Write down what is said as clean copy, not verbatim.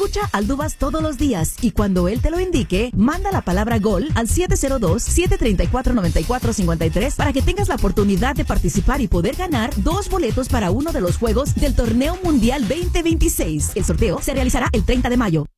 Escucha Aldubas todos los días y cuando él te lo indique, manda la palabra gol al 702-734-9453 para que tengas la oportunidad de participar y poder ganar 2 boletos para uno de los juegos del Torneo Mundial 2026. El sorteo se realizará el 30 de mayo.